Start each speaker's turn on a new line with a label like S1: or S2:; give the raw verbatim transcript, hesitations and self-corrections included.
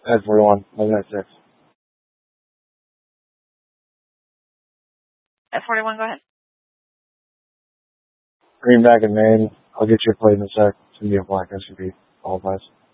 S1: At forty-one, eleven at six.
S2: At forty-one, go ahead.
S1: Greenback and Maine. I'll get you a plate in a sec. It's going to be a black S U V. All of us.